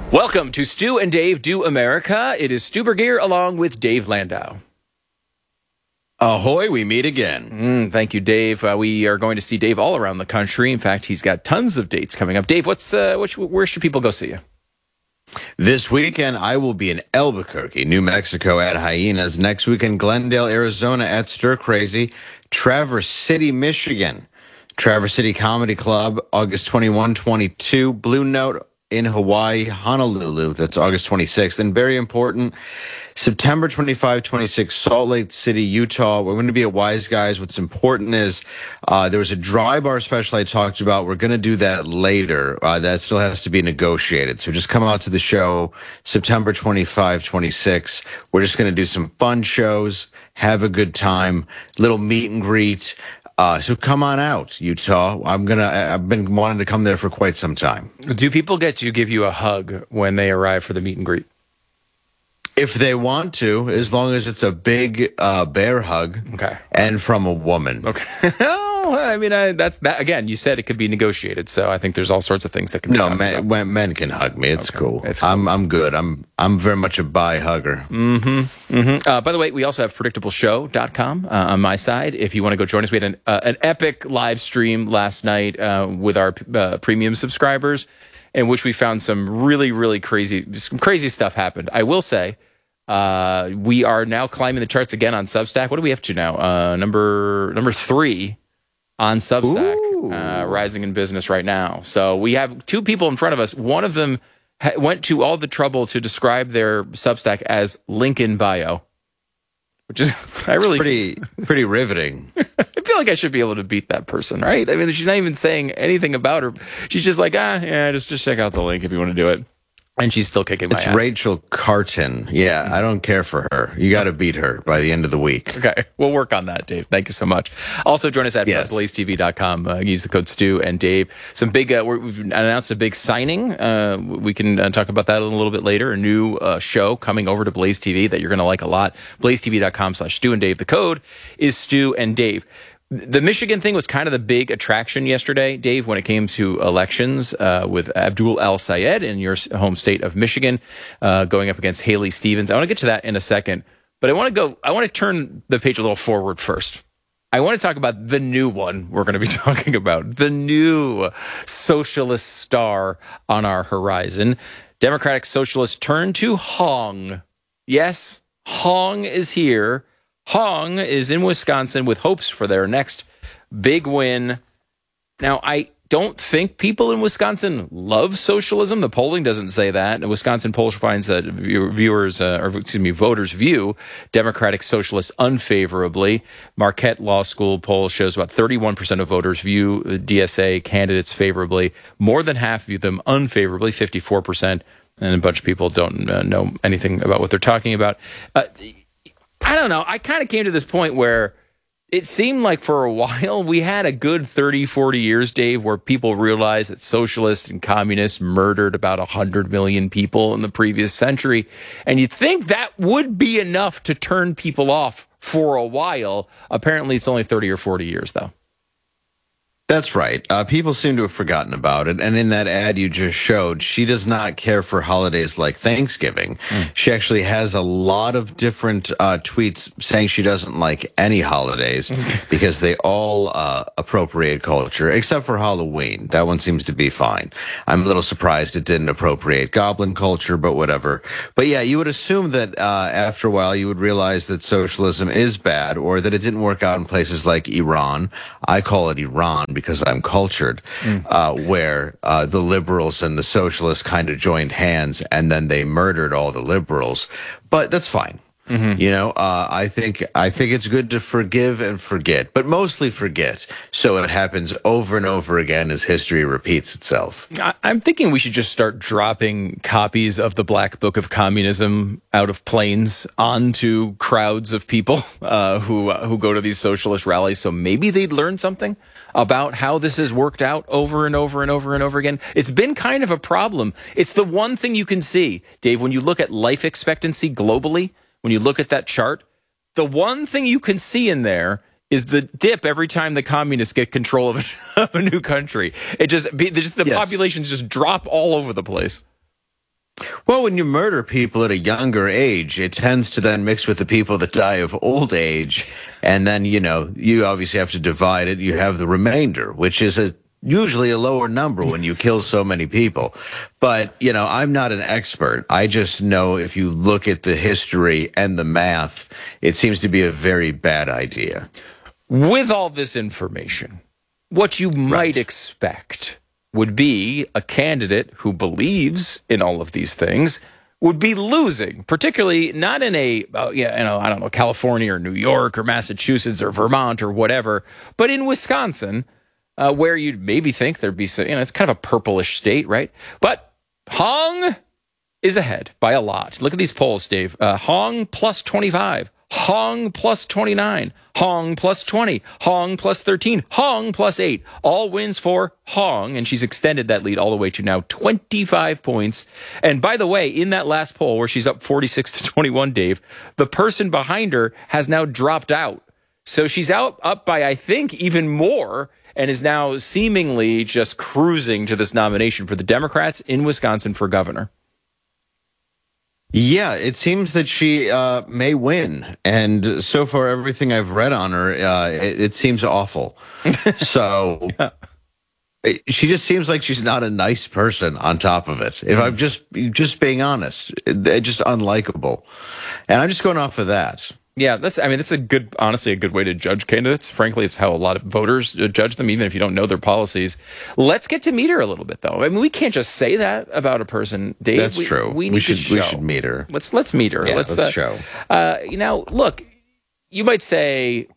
Welcome to Stu and Dave Do America. It is Stu Bergier along with Dave Landau. Ahoy, we meet again. Thank you, Dave. We are going to see Dave all around the country. In fact, he's got tons of dates coming up. Dave, where should people go see you? This weekend, I will be in Albuquerque, New Mexico at Hyenas. Next week in Glendale, Arizona at Stir Crazy. Traverse City, Michigan. Traverse City Comedy Club, August 21, 22. Blue Note in Hawaii, Honolulu. That's August 26th. And very important, September 25, 26, Salt Lake City, Utah. We're going to be at Wise Guys. What's important is there was a dry bar special I talked about. We're going to do that later. That still has to be negotiated. So just come out to the show September 25, 26. We're just going to do some fun shows, have a good time, little meet and greet. So come on out, Utah. I've been wanting to come there for quite some time. Do people get to give you a hug when they arrive for the meet and greet? If they want to, as long as it's a big bear hug, okay, and from a woman. Okay. I mean, that's that. Again, you said it could be negotiated, so I think there's all sorts of things that can be talked about. Men can hug me. It's okay. cool. It's cool. I'm good. I'm very much a bi hugger. By the way, we also have predictableshow.com on my side. If you want to go join us, we had an epic live stream last night with our premium subscribers, in which we found some really crazy stuff happened. I will say, we are now climbing the charts again on Substack. What are we up to now? Number 3 on Substack, rising in business right now. So we have 2 people in front of us. One of them went to all the trouble to describe their Substack as link in bio, which is pretty riveting. I feel like I should be able to beat that person, right? I mean, she's not even saying anything about her. She's just like, just check out the link if you want to do it. And she's still kicking my ass. It's Rachel Carton. Yeah, I don't care for her. You got to beat her by the end of the week. Okay, we'll work on that, Dave. Thank you so much. Also, join us at blazetv.com. Use the code Stu and Dave. Some big, we've announced a big signing. We can talk about that a little bit later. A new show coming over to Blaze TV that you're going to like a lot. blazetv.com/Stu and Dave. The code is Stu and Dave. The Michigan thing was kind of the big attraction yesterday, Dave, when it came to elections with Abdul El-Sayed in your home state of Michigan going up against Haley Stevens. I want to get to that in a second, but I want to turn the page a little forward first. I want to talk about the new one we're going to be talking about, the new socialist star on our horizon. Democratic Socialists turn to Hong. Yes, Hong is here. Hong is in Wisconsin with hopes for their next big win. Now, I don't think people in Wisconsin love socialism. The polling doesn't say that. The Wisconsin poll finds that voters view Democratic Socialists unfavorably. Marquette Law School poll shows about 31% of voters view DSA candidates favorably. More than half view them unfavorably, 54%. And a bunch of people don't know anything about what they're talking about. I don't know. I kind of came to this point where it seemed like for a while we had a good 30, 40 years, Dave, where people realized that socialists and communists murdered about 100 million people in the previous century. And you'd think that would be enough to turn people off for a while. Apparently, it's only 30 or 40 years, though. That's right. People seem to have forgotten about it. And in that ad you just showed, she does not care for holidays like Thanksgiving. She actually has a lot of different tweets saying she doesn't like any holidays because they all appropriate culture, except for Halloween. That one seems to be fine. I'm a little surprised it didn't appropriate goblin culture, but whatever. But yeah, you would assume that after a while you would realize that socialism is bad or that it didn't work out in places like Iran. I call it Iran because I'm cultured, where the liberals and the socialists kind of joined hands and then they murdered all the liberals. But that's fine. You know, I think it's good to forgive and forget, but mostly forget, so it happens over and over again as history repeats itself. I'm thinking we should just start dropping copies of the Black Book of Communism out of planes onto crowds of people who go to these socialist rallies, so maybe they'd learn something about how this has worked out over and over and over and over again. It's been kind of a problem. It's the one thing you can see, Dave, when you look at life expectancy globally. When you look at that chart, the one thing you can see in there is the dip every time the communists get control of a new country. The populations just drop all over the place. Well, when you murder people at a younger age, it tends to then mix with the people that die of old age. And then, you obviously have to divide it. You have the remainder, which is usually a lower number when you kill so many people. But, I'm not an expert. I just know if you look at the history and the math, it seems to be a very bad idea. With all this information, what you might expect would be a candidate who believes in all of these things would be losing, particularly not in California or New York or Massachusetts or Vermont or whatever, but in Wisconsin, where you'd maybe think there'd be some, it's kind of a purplish state, right? But Hong is ahead by a lot. Look at these polls, Dave. Hong plus 25. Hong plus 29, Hong plus 20, Hong plus 13, Hong plus 8. All wins for Hong, and she's extended that lead all the way to now 25 points. And by the way, in that last poll where she's up 46 to 21, Dave, the person behind her has now dropped out. So she's up by, I think, even more, and is now seemingly just cruising to this nomination for the Democrats in Wisconsin for governor. Yeah, it seems that she may win. And so far, everything I've read on her, it seems awful. So she just seems like she's not a nice person on top of it. If I'm just being honest, just unlikable. And I'm just going off of that. Yeah, that's honestly a good way to judge candidates. Frankly, it's how a lot of voters judge them, even if you don't know their policies. Let's get to meet her a little bit, though. I mean, we can't just say that about a person, Dave. That's true. We should meet her. Let's meet her. Yeah, let's show. Look, you might say,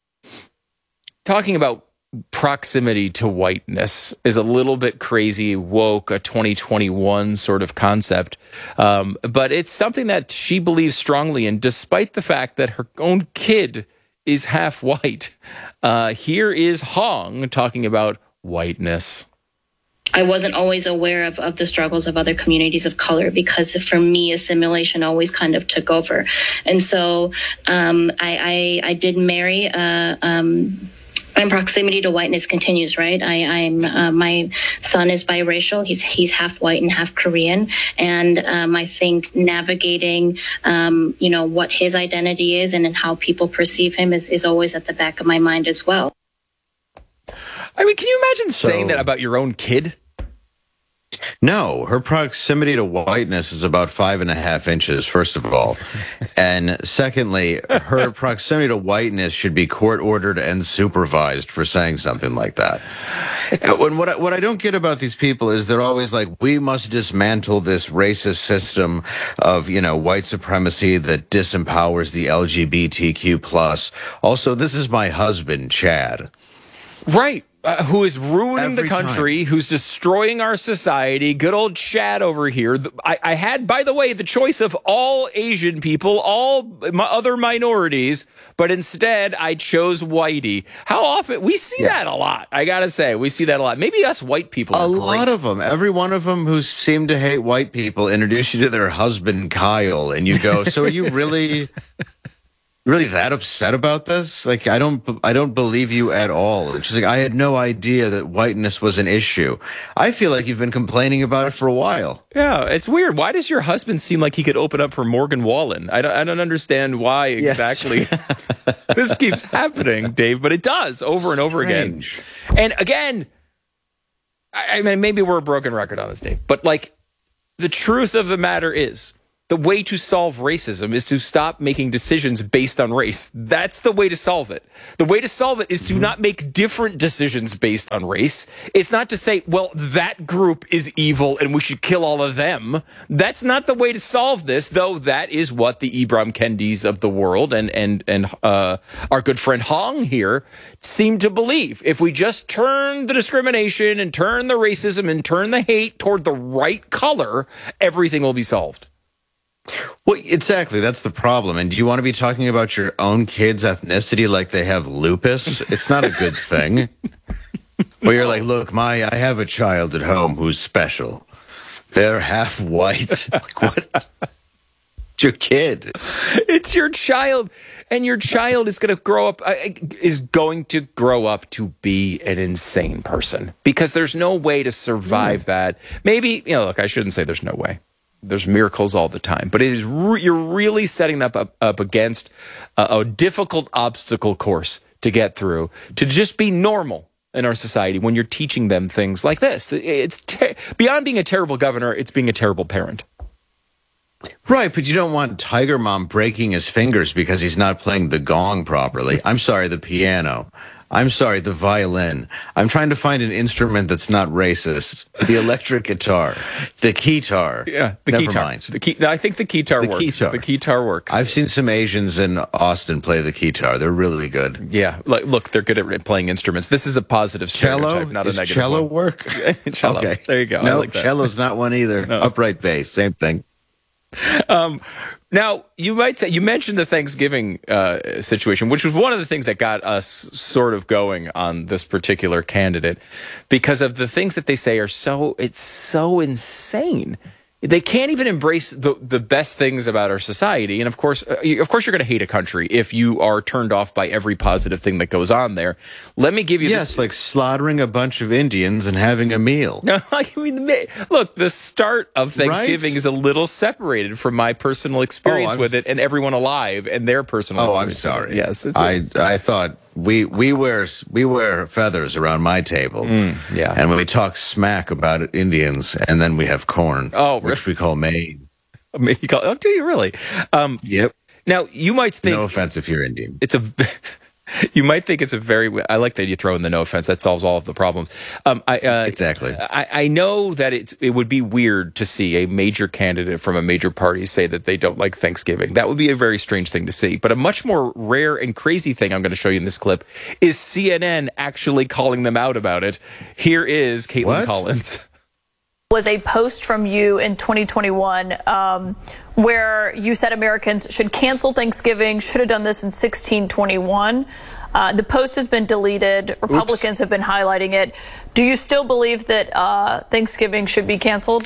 talking about proximity to whiteness is a little bit crazy, woke, a 2021 sort of concept. But it's something that she believes strongly in, despite the fact that her own kid is half white. Here is Hong talking about whiteness. I wasn't always aware of the struggles of other communities of color because for me, assimilation always kind of took over. And so I did marry and proximity to whiteness continues, right? My son is biracial. He's half white and half Korean. And I think navigating, what his identity is and how people perceive him is always at the back of my mind as well. I mean, can you imagine saying that about your own kid? No, her proximity to whiteness is about 5.5 inches, first of all. And secondly, her proximity to whiteness should be court-ordered and supervised for saying something like that. And what I don't get about these people is they're always like, we must dismantle this racist system of, white supremacy that disempowers the LGBTQ+. Also, this is my husband, Chad. Right. Who is ruining the country, who's destroying our society. Good old Chad over here. I had, by the way, the choice of all Asian people, all other minorities, but instead I chose whitey. How often? We see that a lot. I got to say, we see that a lot. Maybe us white people are great. A lot of them. Every one of them who seem to hate white people introduce you to their husband, Kyle, and you go, so are you really that upset about this? Like, I don't believe you at all. It's just like, I had no idea that whiteness was an issue. I feel like you've been complaining about it for a while. Yeah, it's weird. Why does your husband seem like he could open up for Morgan Wallen? I don't understand why exactly this keeps happening, Dave, but it does over and over again. And again, I mean, maybe we're a broken record on this, Dave, but like, the truth of the matter is, the way to solve racism is to stop making decisions based on race. That's the way to solve it. The way to solve it is to not make different decisions based on race. It's not to say, well, that group is evil and we should kill all of them. That's not the way to solve this, though that is what the Ibram Kendis of the world and our good friend Hong here seem to believe. If we just turn the discrimination and turn the racism and turn the hate toward the right color, everything will be solved. Well, exactly. That's the problem. And do you want to be talking about your own kid's ethnicity like they have lupus? It's not a good thing. Where you're like, look, I have a child at home who's special. They're half white. Like, what? It's your kid. It's your child. And your child is going to grow up to be an insane person because there's no way to survive that. Maybe, look, I shouldn't say there's no way. There's miracles all the time, but it is you're really setting that up against a difficult obstacle course to get through, to just be normal in our society when you're teaching them things like this. It's beyond being a terrible governor, it's being a terrible parent. Right, but you don't want Tiger Mom breaking his fingers because he's not playing the gong properly. I'm sorry, the piano. I'm sorry, the violin. I'm trying to find an instrument that's not racist. The electric guitar. The keytar. Yeah, the Never keytar. mind. No, I think the keytar works. Keytar. The keytar works. I've seen some Asians in Austin play the keytar. They're really good. Yeah, look, they're good at playing instruments. This is a positive stereotype, not a negative cello one. work? Cello. Okay. There you go. No, like cello's not one either. No. Upright bass, same thing. Now, you might say, you mentioned the Thanksgiving situation, which was one of the things that got us sort of going on this particular candidate, because of the things that they say it's so insane. They can't even embrace the best things about our society. And of course you're going to hate a country if you are turned off by every positive thing that goes on there. Let me give you this. Like slaughtering a bunch of Indians and having a meal. No, I mean, look, the start of Thanksgiving is a little separated from my personal experience with it and everyone alive and their personal experience. I'm sorry. Yes. I thought we wear feathers around my table. Yeah. And we talk smack about Indians, and then we have corn. Which we call made. Oh, do you really? Yep. Now, you might think... No offense if you're Indian. You might think it's a very... I like that you throw in the no offense. That solves all of the problems. Exactly. I know that it would be weird to see a major candidate from a major party say that they don't like Thanksgiving. That would be a very strange thing to see. But a much more rare and crazy thing I'm going to show you in this clip is CNN actually calling them out about it. Here is Caitlin Collins. Was a post from you in 2021 where you said Americans should cancel Thanksgiving, should have done this in 1621. The post has been deleted. Republicans have been highlighting it. Do you still believe that Thanksgiving should be canceled?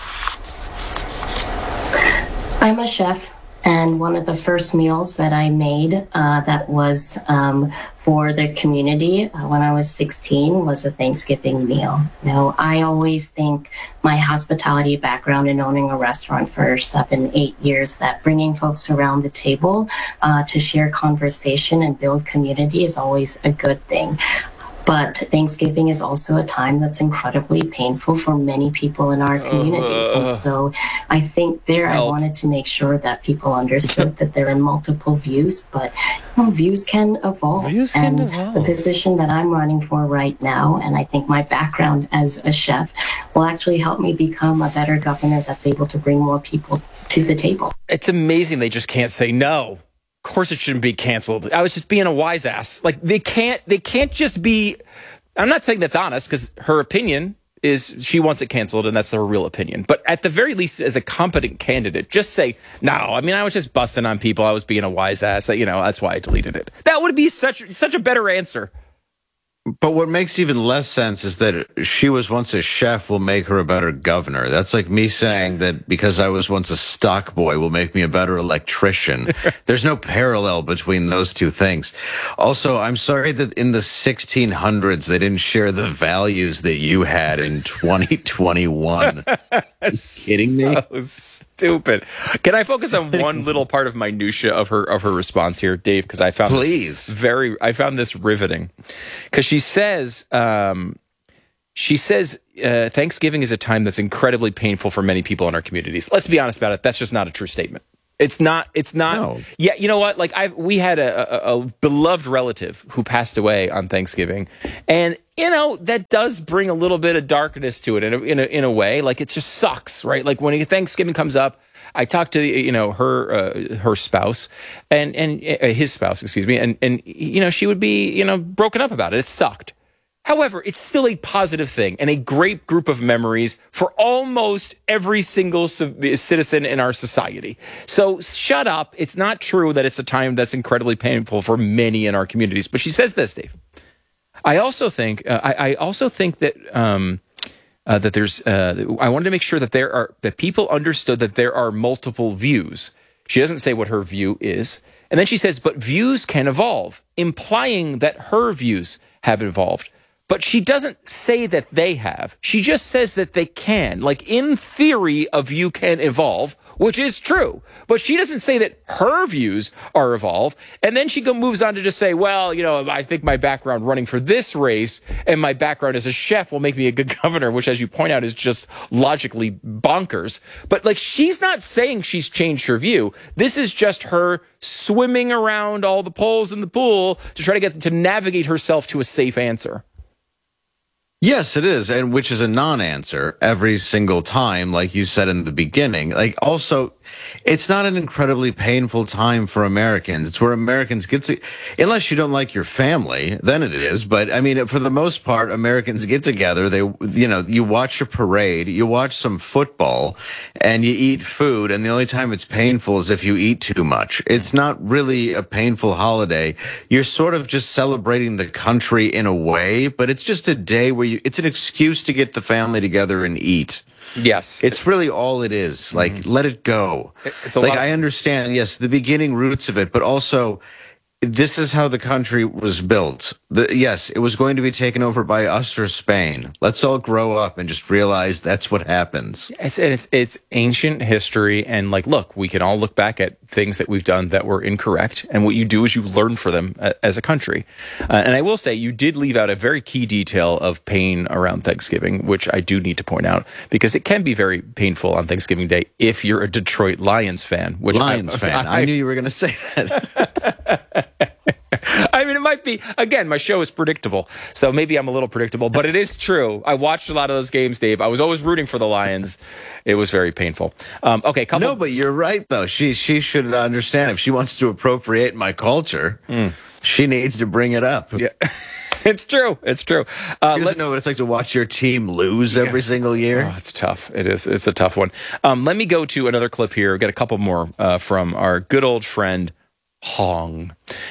I'm a chef, and one of the first meals that I made that was for the community when I was 16 was a Thanksgiving meal. Now, I always think my hospitality background in owning a restaurant for 7-8 years, that bringing folks around the table to share conversation and build community is always a good thing. But Thanksgiving is also a time that's incredibly painful for many people in our communities. And so I think I wanted to make sure that people understood that there are multiple views, but views can evolve. The position that I'm running for right now, and I think my background as a chef, will actually help me become a better governor that's able to bring more people to the table. It's amazing they just can't say no. Of course it shouldn't be canceled. I was just being a wise ass. Like they can't just be... I'm not saying that's honest, because her opinion is she wants it canceled and that's her real opinion. But at the very least, as a competent candidate, just say, no, I mean, I was just busting on people. I was being a wise ass. That's why I deleted it. That would be such a better answer. But what makes even less sense is that she was once a chef will make her a better governor. That's like me saying that because I was once a stock boy will make me a better electrician. There's no parallel between those two things. Also, I'm sorry that in the 1600s they didn't share the values that you had in 2021. Are you kidding me? So stupid. Can I focus on one little part of minutia of her response here, Dave? Because I found this riveting. Because she says Thanksgiving is a time that's incredibly painful for many people in our communities. Let's be honest about it. That's just not a true statement. It's not. No. Yeah, you know what? Like we had a beloved relative who passed away on Thanksgiving, and that does bring a little bit of darkness to it in a way. Like it just sucks, right? Like when Thanksgiving comes up, I talked to her spouse and his spouse, excuse me, and she would be broken up about it. It sucked. However, it's still a positive thing and a great group of memories for almost every single citizen in our society. So shut up. It's not true that it's a time that's incredibly painful for many in our communities. But she says this, Dave. I also think that that there's. I wanted to make sure that that people understood that there are multiple views. She doesn't say what her view is, and then she says, "But views can evolve," implying that her views have evolved. but she doesn't say that they have. She just says that they can. Like, in theory, a view can evolve, which is true. But she doesn't say that her views are evolved. And then she moves on to just say, well, you know, I think my background running for this race and my background as a chef will make me a good governor, which, as you point out, is just logically bonkers. But, like, she's not saying she's changed her view. This is just her swimming around all the poles in the pool to try to navigate herself to a safe answer. Yes, it is, and which is a non-answer every single time, like you said in the beginning. Like, also, it's not an incredibly painful time for Americans. It's where Americans get to, unless you don't like your family, then it is. But I mean, for the most part, Americans get together. They, you know, you watch a parade, you watch some football, and you eat food. And the only time it's painful is if you eat too much. It's not really a painful holiday. You're sort of just celebrating the country in a way, but it's just a day where it's an excuse to get the family together and eat. Yes. It's really all it is. Like, let it go. It's a like, lot. I understand, yes, the beginning roots of it, but also this is how the country was built. Yes, it was going to be taken over by us or Spain. Let's all grow up and just realize that's what happens. It's ancient history, and like, look, we can all look back at things that we've done that were incorrect, and what you do is you learn for them as a country. And I will say, you did leave out a very key detail of pain around Thanksgiving, which I do need to point out, because it can be very painful on Thanksgiving Day if you're a Detroit Lions fan. Which I knew you were going to say that. I mean, it might be, again, my show is predictable, so maybe I'm a little predictable, but it is true. I watched a lot of those games, Dave. I was always rooting for the Lions. It was very painful. Okay, No, but you're right, though. She should understand if she wants to appropriate my culture, she needs to bring it up. Yeah. It's true. It's true. She doesn't know what it's like to watch your team lose every single year. Oh, it's tough. It is. It's a tough one. Let me go to another clip here. We've got a couple more from our good old friend, Hong.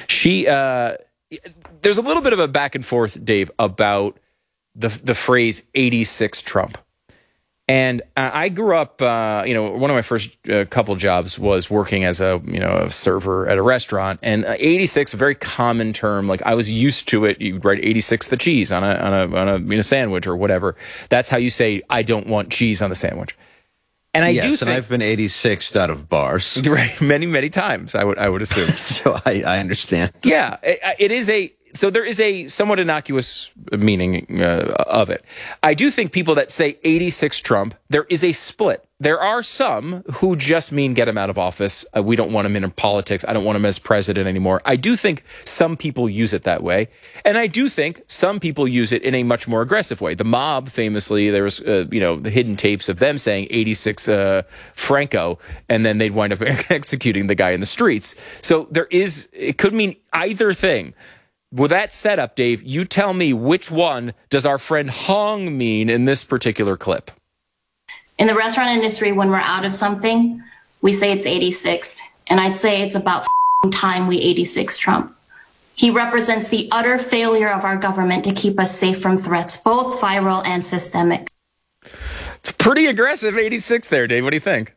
There's a little bit of a back and forth, Dave, about the phrase 86 Trump. And I grew up, one of my first couple jobs was working as a server at a restaurant, and 86, a very common term. Like, I was used to it. You write 86 the cheese on a sandwich or whatever. That's how you say, I don't want cheese on the sandwich. And I've been 86'd out of bars. Right, many, many times, I would assume. So I understand. Yeah, it is so there is a somewhat innocuous meaning of it. I do think people that say 86 Trump, there is a split. There are some who just mean get him out of office. We don't want him in politics. I don't want him as president anymore. I do think some people use it that way. And I do think some people use it in a much more aggressive way. The mob, famously, there was, the hidden tapes of them saying 86 Franco, and then they'd wind up executing the guy in the streets. So it could mean either thing. With that setup, Dave, you tell me, which one does our friend Hong mean in this particular clip? In the restaurant industry, when we're out of something, we say it's 86th. And I'd say it's about time we 86 Trump. He represents the utter failure of our government to keep us safe from threats, both viral and systemic. It's pretty aggressive 86 there, Dave. What do you think?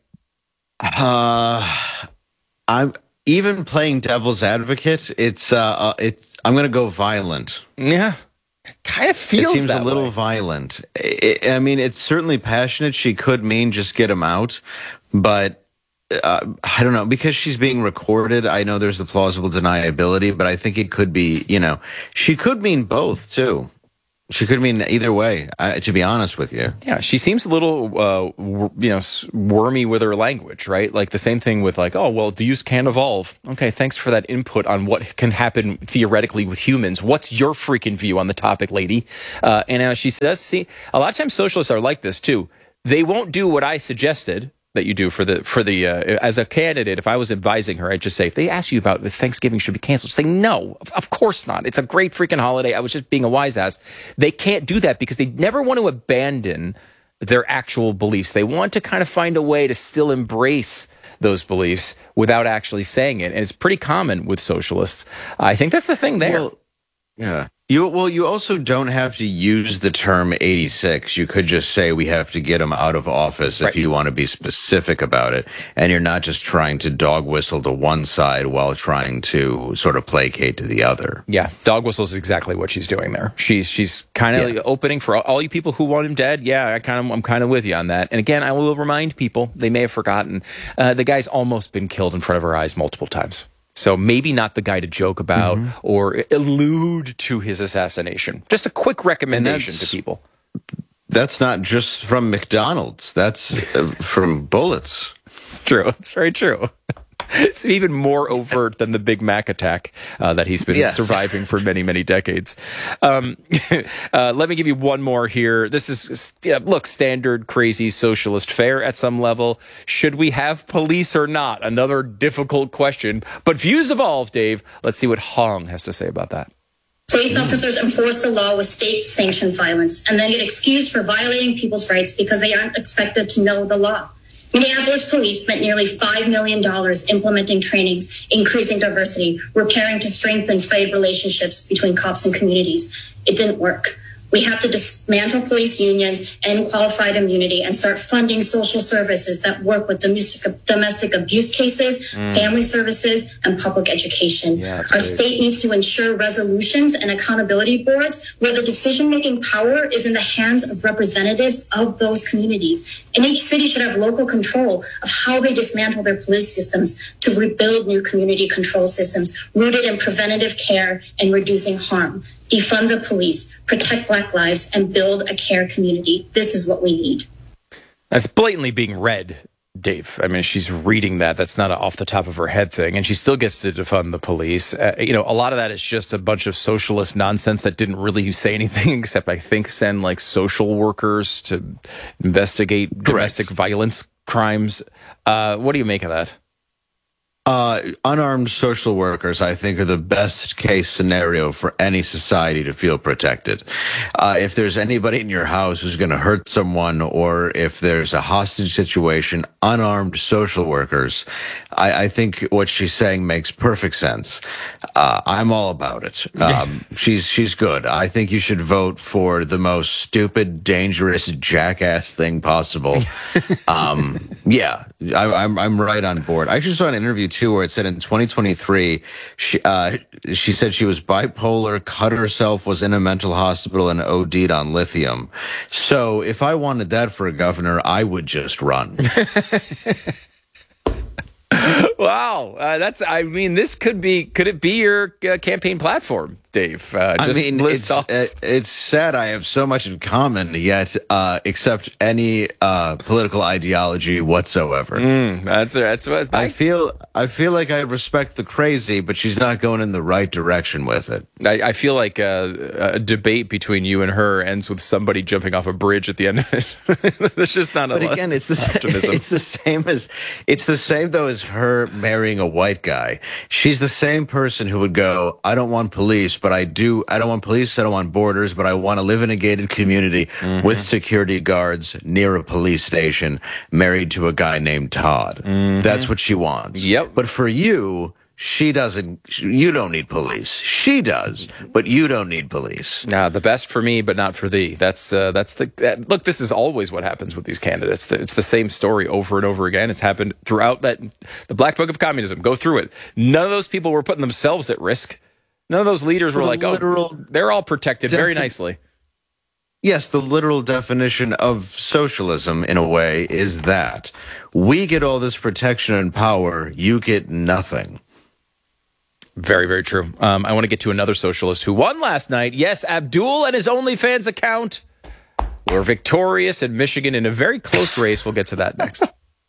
I'm even playing devil's advocate. I'm going to go violent. Yeah. Kind of feels it seems that a little way. violent. I mean, it's certainly passionate. She could mean just get him out, but I don't know, because she's being recorded. I know there's the plausible deniability, but I think it could be, she could mean both too. She could mean either way, to be honest with you. Yeah, she seems a little, wormy with her language, right? Like the same thing with like, oh, well, views can evolve. Okay, thanks for that input on what can happen theoretically with humans. What's your freaking view on the topic, lady? And she says, see, a lot of times socialists are like this too. They won't do what I suggested that you do for the as a candidate. If I was advising her, I'd just say, if they ask you about if Thanksgiving should be canceled, say no, of course not. It's a great freaking holiday. I was just being a wise ass. They can't do that because they never want to abandon their actual beliefs. They want to kind of find a way to still embrace those beliefs without actually saying it. And it's pretty common with socialists. I think that's the thing there. Well, yeah. You also don't have to use the term 86. You could just say we have to get him out of office if you want to be specific about it. And you're not just trying to dog whistle to one side while trying to sort of placate to the other. Yeah, dog whistle is exactly what she's doing there. She's kind of opening for all you people who want him dead. Yeah, I'm kind of with you on that. And again, I will remind people, they may have forgotten, the guy's almost been killed in front of our eyes multiple times. So maybe not the guy to joke about or allude to his assassination. Just a quick recommendation to people. That's not just from McDonald's. That's from bullets. It's true. It's very true. It's even more overt than the Big Mac attack that he's been surviving for many, many decades. Let me give you one more here. This is, look, standard crazy socialist fare at some level. Should we have police or not? Another difficult question. But views evolve, Dave. Let's see what Hong has to say about that. Police officers enforce the law with state-sanctioned violence and then get excused for violating people's rights because they aren't expected to know the law. Minneapolis police spent nearly $5 million implementing trainings, increasing diversity, repairing to strengthen frayed relationships between cops and communities. It didn't work. We have to dismantle police unions, end qualified immunity, and start funding social services that work with domestic abuse cases, family services, and public education. Our state needs to ensure resolutions and accountability boards where the decision-making power is in the hands of representatives of those communities. And each city should have local control of how they dismantle their police systems to rebuild new community control systems rooted in preventative care and reducing harm. Defund the police, protect Black lives, and build a care community. This is what we need. That's blatantly being read, Dave. I mean, she's reading that. That's not an off the top of her head thing. And she still gets to defund the police. A lot of that is just a bunch of socialist nonsense that didn't really say anything except, I think, send like social workers to investigate domestic violence crimes. What do you make of that? Unarmed social workers, I think, are the best case scenario for any society to feel protected. If there's anybody in your house who's going to hurt someone, or if there's a hostage situation, unarmed social workers, I think what she's saying makes perfect sense. I'm all about it. She's good. I think you should vote for the most stupid, dangerous, jackass thing possible. I'm right on board. I actually saw an interview too where it said in 2023 she said she was bipolar, cut herself, was in a mental hospital, and OD'd on lithium. So if I wanted that for a governor, I would just run. Wow, this could it be your campaign platform, Dave? It's sad I have so much in common, yet except any political ideology whatsoever. That's what I feel like I respect the crazy, but she's not going in the right direction with it. I feel like a debate between you and her ends with somebody jumping off a bridge at the end of it. There's just not But again, it's the same though as her marrying a white guy. She's the same person who would go, I don't want police, but I don't want police, I don't want borders, but I want to live in a gated community with security guards near a police station, married to a guy named Todd. That's what she wants. Yep. But for you, you don't need police. She does, but you don't need police. The best for me, but not for thee. Look, this is always what happens with these candidates. It's the same story over and over again. It's happened throughout the Black Book of Communism. Go through it. None of those people were putting themselves at risk. None of those leaders were like, they're all protected very nicely. Yes, the literal definition of socialism, in a way, is that we get all this protection and power, you get nothing. Very, very true. I want to get to another socialist who won last night. Yes, Abdul and his OnlyFans account were victorious in Michigan in a very close race. We'll get to that next.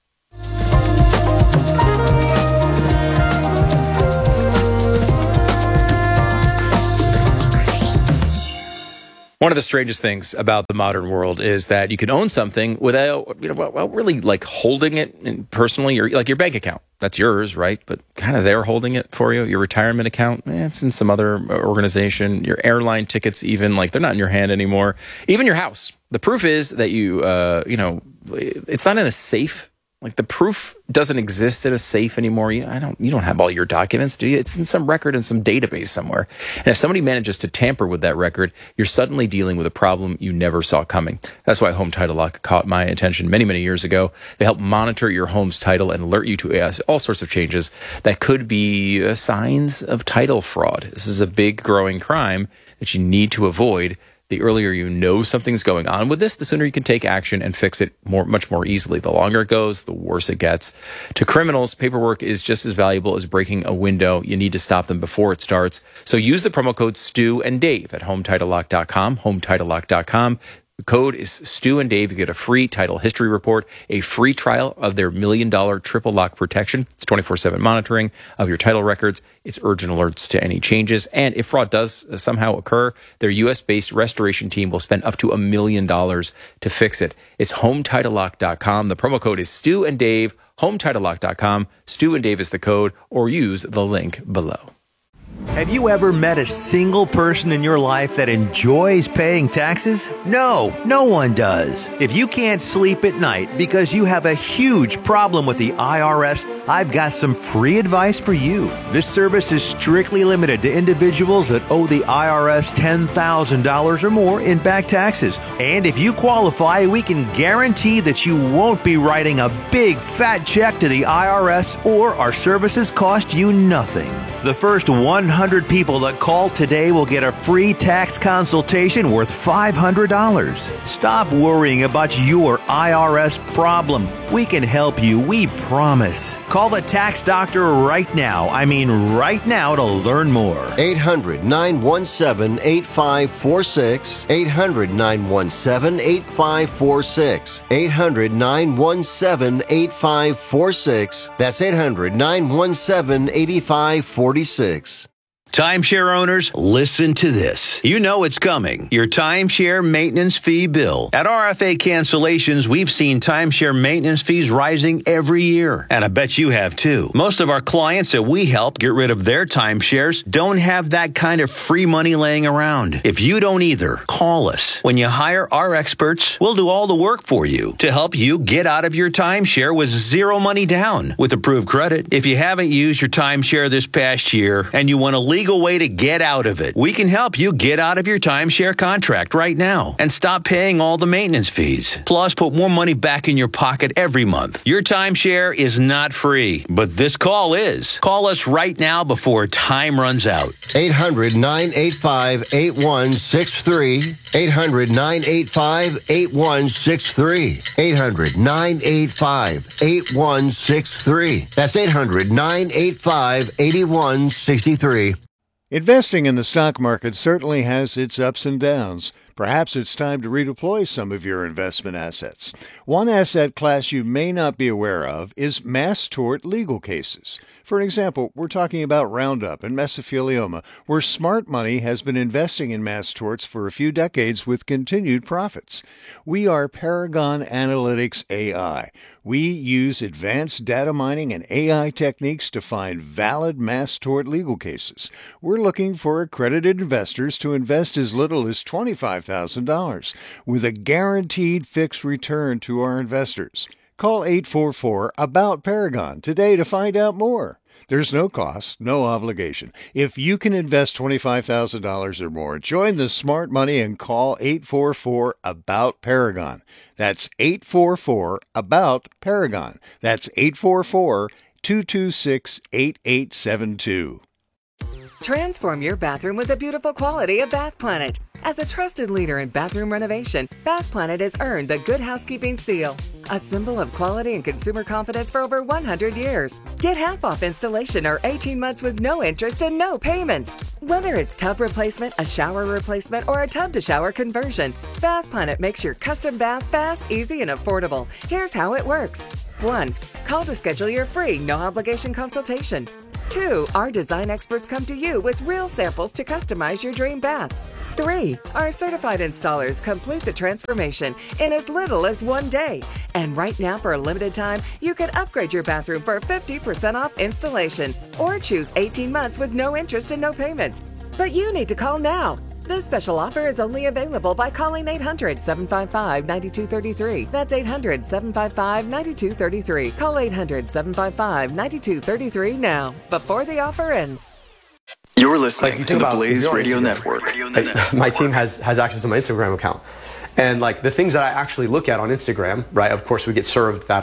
One of the strangest things about the modern world is that you can own something without, really like holding it personally. Like your bank account, that's yours, right? But kind of they're holding it for you. Your retirement account, it's in some other organization. Your airline tickets, even like they're not in your hand anymore. Even your house. The proof is that it's not in a safe Like the proof doesn't exist in a safe anymore. You don't have all your documents, do you? It's in some record in some database somewhere. And if somebody manages to tamper with that record, you're suddenly dealing with a problem you never saw coming. That's why Home Title Lock caught my attention many, many years ago. They help monitor your home's title and alert you to all sorts of changes that could be signs of title fraud. This is a big growing crime that you need to avoid. The earlier you know something's going on with this, the sooner you can take action and fix it much more easily. The longer it goes, the worse it gets. To criminals, paperwork is just as valuable as breaking a window. You need to stop them before it starts. So use the promo code Stu and Dave at HometitleLock.com, HometitleLock.com. The code is Stu and Dave. You get a free title history report, a free trial of their $1 million triple lock protection. It's 24/7 monitoring of your title records. It's urgent alerts to any changes. And if fraud does somehow occur, their U.S.-based restoration team will spend up to $1 million to fix it. It's HometitleLock.com. The promo code is Stu and Dave, HometitleLock.com. Stu and Dave is the code, or use the link below. Have you ever met a single person in your life that enjoys paying taxes? No, no one does. If you can't sleep at night because you have a huge problem with the IRS, I've got some free advice for you. This service is strictly limited to individuals that owe the IRS $10,000 or more in back taxes. And if you qualify, we can guarantee that you won't be writing a big fat check to the IRS, or our services cost you nothing. The first 100 people that call today will get a free tax consultation worth $500. Stop worrying about your IRS problem. We can help you, we promise. Call the tax doctor right now. I mean right now, to learn more. 800-917-8546. 800-917-8546. 800-917-8546. That's 800-917-8546. Timeshare owners, listen to this. You know it's coming. Your timeshare maintenance fee bill. At RFA Cancellations, we've seen timeshare maintenance fees rising every year. And I bet you have too. Most of our clients that we help get rid of their timeshares don't have that kind of free money laying around. If you don't either, call us. When you hire our experts, we'll do all the work for you to help you get out of your timeshare with zero money down with approved credit. If you haven't used your timeshare this past year and you want to legal way to get out of it, we can help you get out of your timeshare contract right now and stop paying all the maintenance fees. Plus, put more money back in your pocket every month. Your timeshare is not free, but this call is. Call us right now before time runs out. 800-985-8163. 800-985-8163. 800-985-8163. That's 800-985-8163. Investing in the stock market certainly has its ups and downs. Perhaps it's time to redeploy some of your investment assets. One asset class you may not be aware of is mass tort legal cases. For example, we're talking about Roundup and mesothelioma, where smart money has been investing in mass torts for a few decades with continued profits. We are Paragon Analytics AI. We use advanced data mining and AI techniques to find valid mass tort legal cases. We're looking for accredited investors to invest as little as $25,000 with a guaranteed fixed return to our investors. Call 844-ABOUT-PARAGON today to find out more. There's no cost, no obligation. If you can invest $25,000 or more, join the smart money and call 844-ABOUT-PARAGON. That's 844-ABOUT-PARAGON. That's 844-226-8872. Transform your bathroom with the beautiful quality of Bath Planet. As a trusted leader in bathroom renovation, Bath Planet has earned the Good Housekeeping seal, a symbol of quality and consumer confidence for over 100 years. Get half off installation or 18 months with no interest and no payments. Whether it's tub replacement, a shower replacement, or a tub-to-shower conversion, Bath Planet makes your custom bath fast, easy, and affordable. Here's how it works. 1. Call to schedule your free, no-obligation consultation. 2. Our design experts come to you with real samples to customize your dream bath. 3. Our certified installers complete the transformation in as little as 1 day. And right now, for a limited time, you can upgrade your bathroom for 50% off installation or choose 18 months with no interest and no payments. But you need to call now. This special offer is only available by calling 800-755-9233. That's 800-755-9233. Call 800-755-9233 now, before the offer ends. You're listening to the Blaze Radio Network. My team has access to my Instagram account. And like the things that I actually look at on Instagram, right? Of course, we get served that